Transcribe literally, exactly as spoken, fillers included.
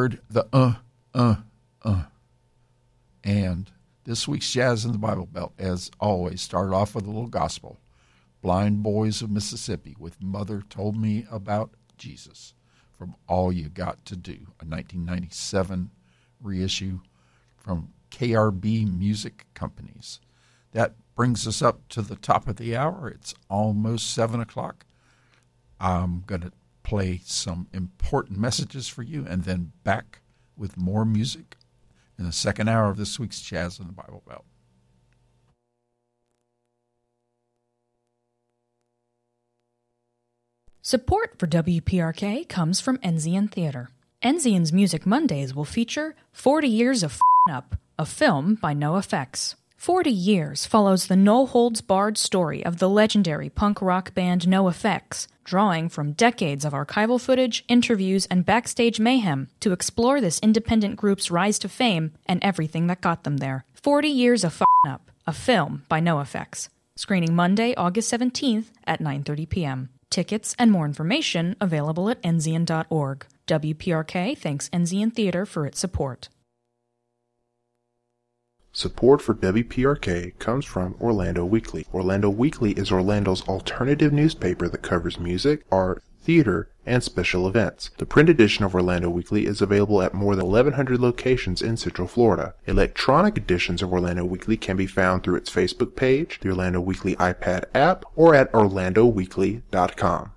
heard the uh, uh, uh. And this week's Jazz in the Bible Belt, as always, started off with a little gospel. Blind Boys of Mississippi with Mother Told Me About Jesus from All You Got to Do, a nineteen ninety-seven reissue from K R B Music Companies. That brings us up to the top of the hour. It's almost seven o'clock. I'm going to play some important messages for you and then back with more music in the second hour of this week's Jazz in the Bible Belt. Support for W P R K comes from Enzian Theater. Enzian's Music Mondays will feature forty Years of F***ing Up, a film by NoFX. forty Years follows the no-holds-barred story of the legendary punk rock band NoFX, drawing from decades of archival footage, interviews, and backstage mayhem to explore this independent group's rise to fame and everything that got them there. forty Years of F***ing Up, a film by NoFX. Screening Monday, August seventeenth at nine thirty p.m. Tickets and more information available at enzian dot org. W P R K thanks Enzian Theater for its support. Support for W P R K comes from Orlando Weekly. Orlando Weekly is Orlando's alternative newspaper that covers music, art, theater, and special events. The print edition of Orlando Weekly is available at more than eleven hundred locations in Central Florida. Electronic editions of Orlando Weekly can be found through its Facebook page, the Orlando Weekly iPad app, or at orlando weekly dot com.